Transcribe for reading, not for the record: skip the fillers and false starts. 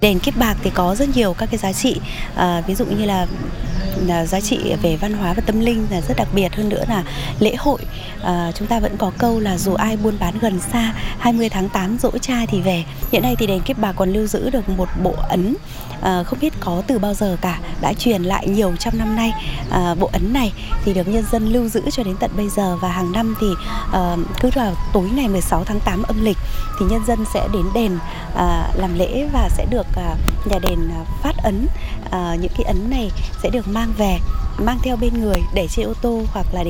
Đền Kiếp Bạc thì có rất nhiều các cái giá trị, ví dụ như là giá trị về văn hóa và tâm linh là rất đặc biệt, hơn nữa là lễ hội. Chúng ta vẫn có câu là dù ai buôn bán gần xa, 20 tháng 8 giỗ trai thì về. Hiện nay thì đền Kiếp Bạc còn lưu giữ được một bộ ấn không biết có từ bao giờ cả, đã truyền lại nhiều trăm năm nay. Bộ ấn này thì được nhân dân lưu giữ cho đến tận bây giờ, và hàng năm thì cứ vào tối ngày 16 tháng 8 âm lịch thì nhân dân sẽ đến đền làm lễ và sẽ được nhà đền phát ấn. Những cái ấn này sẽ được mang theo bên người để trên ô tô hoặc là để